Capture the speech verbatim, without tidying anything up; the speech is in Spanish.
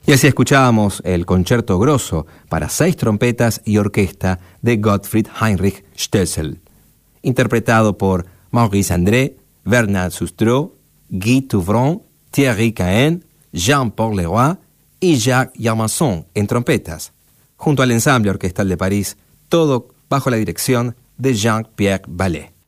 Y así escuchábamos el concierto grosso para seis trompetas y orquesta de Gottfried Heinrich Stössel, interpretado por Maurice André, Bernard Sustreau, Guy Touvron, Thierry Cahen, Jean-Paul Leroy y Jacques Yarmanson en trompetas, junto al ensamble orquestal de París, todo bajo la dirección de Jean-Pierre Ballet.